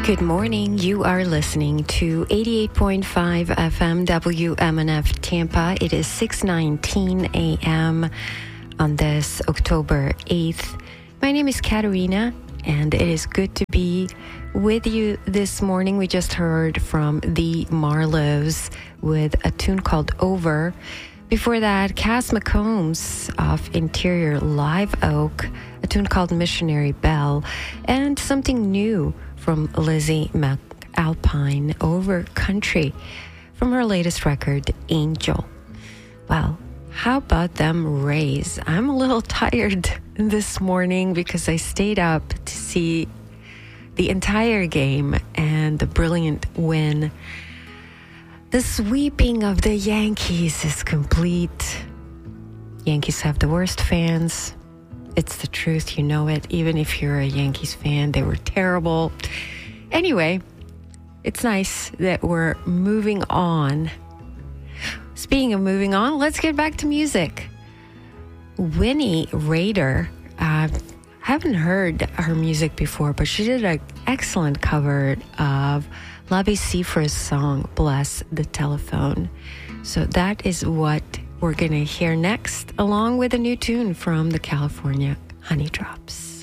Good morning. You are listening to 88.5 FM WMNF Tampa. It is 6:19 a.m. on this October 8th. My name is Katerina, and it is good to be with you this morning. We just heard from the Marlows with a tune called Over. Before that, Cass McCombs of Interior Live Oak, a tune called Missionary Bell, and something new from Lizzie McAlpine, Over Country, from her latest record, Angel. Well, how about them Rays? I'm a little tired this morning because I stayed up to see the entire game and the brilliant win. The sweeping of the Yankees is complete. Yankees have the worst fans. It's the truth, you know it. Even if you're a Yankees fan, they were terrible. Anyway, it's nice that we're moving on. Speaking of moving on, let's get back to music. Winnie Rader, I haven't heard her music before, but she did an excellent cover of Labi Siffre's song, Bless the Telephone. So that is what we're going to hear next, along with a new tune from the California Honey Drops.